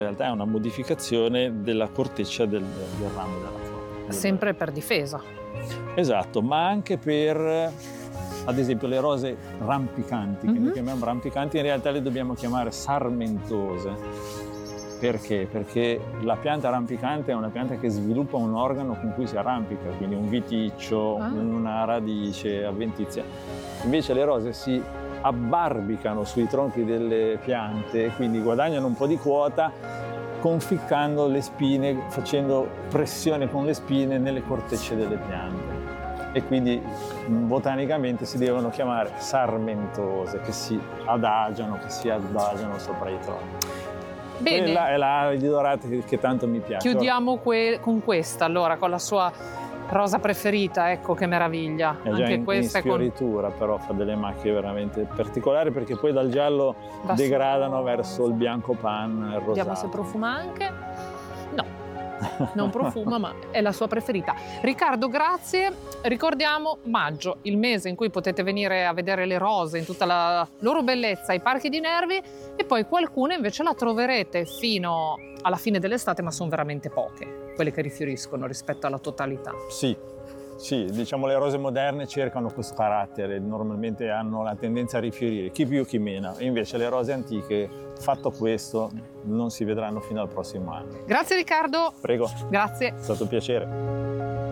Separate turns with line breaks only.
In realtà è una modificazione della corteccia del ramo della flora.
Sempre per difesa.
Esatto, ma anche per, ad esempio, le rose rampicanti, che noi chiamiamo rampicanti, in realtà le dobbiamo chiamare sarmentose. Perché? Perché la pianta rampicante è una pianta che sviluppa un organo con cui si arrampica, quindi un viticcio, una radice avventizia. Invece le rose si abbarbicano sui tronchi delle piante, quindi guadagnano un po' di quota conficcando le spine, facendo pressione con le spine nelle cortecce delle piante. E quindi botanicamente si devono chiamare sarmentose, che si adagiano sopra i tronchi.
Bene.
Quella è la dorata che tanto mi piace.
Chiudiamo con questa, allora, con la sua rosa preferita, ecco che meraviglia.
È già
Anche questa
in sfioritura, però fa delle macchie veramente particolari, perché poi dal giallo degradano verso il bianco pan e il rosato.
Vediamo se profuma anche. No, non profuma, ma è la sua preferita. Riccardo, grazie. Ricordiamo maggio, il mese in cui potete venire a vedere le rose in tutta la loro bellezza ai Parchi di Nervi, e poi qualcune invece la troverete fino alla fine dell'estate, ma sono veramente poche quelle che rifioriscono rispetto alla totalità.
Sì, diciamo le rose moderne cercano questo carattere, normalmente hanno la tendenza a rifiorire, chi più chi meno, e invece le rose antiche, fatto questo, non si vedranno fino al prossimo anno.
Grazie Riccardo.
Prego.
Grazie.
È stato un piacere.